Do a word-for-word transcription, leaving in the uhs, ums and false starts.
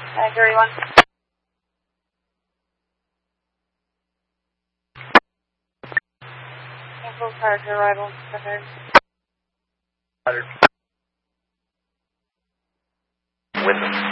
Uh, thirty-one. Cancel prior to arrival. With them.